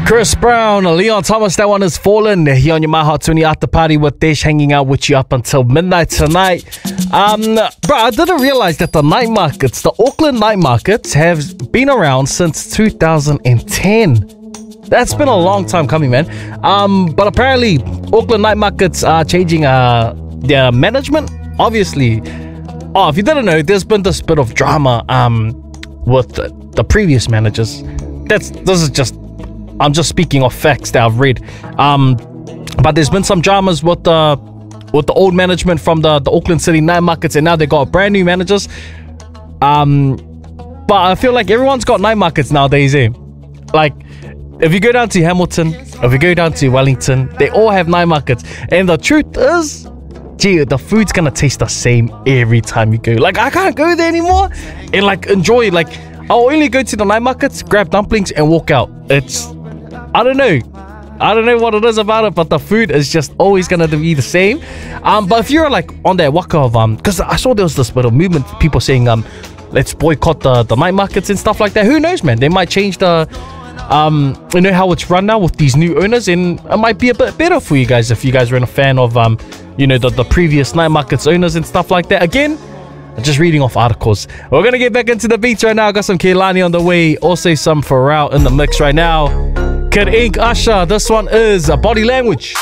Chris Brown, Leon Thomas, that one is Fallen. Here on your My Hot 20 after party with Desh, hanging out with you up until midnight tonight. Bro, I didn't realize that the night markets, the Auckland night markets, have been around since 2010. That's been a long time coming, man. But apparently, Auckland night markets are changing their management. Obviously, if you didn't know, there's been this bit of drama with the previous managers. I'm just speaking of facts that I've read. But there's been some dramas with the old management from the Auckland City night markets, and now they got brand new managers. But I feel like everyone's got night markets nowadays, eh? Like, if you go down to Hamilton, if you go down to Wellington, they all have night markets. And the truth is, gee, the food's gonna taste the same every time you go. Like, I can't go there anymore and like enjoy. Like, I'll only go to the night markets, grab dumplings, and walk out. I don't know what it is about it, but the food is just always gonna be the same. But if you're like on that waka of because I saw there was this bit of movement, people saying let's boycott the night markets and stuff like that. Who knows, man? They might change the you know how it's run now with these new owners, and it might be a bit better for you guys if you guys are a fan of you know, the previous night markets owners and stuff like that. Again, just reading off articles. We're gonna get back into the beats right now. Got some Kehlani on the way, also some Pharrell in the mix right now. Kid Ink, Usher, this one is Body Language.